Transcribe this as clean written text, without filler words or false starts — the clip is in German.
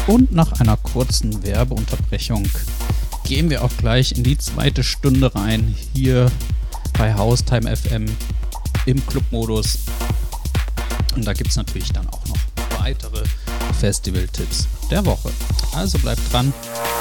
Und nach einer kurzen Werbeunterbrechung gehen wir auch gleich in die zweite Stunde rein, hier bei Haustime FM im Clubmodus. Und da gibt es natürlich dann auch noch weitere Festival-Tipps der Woche. Also bleibt dran.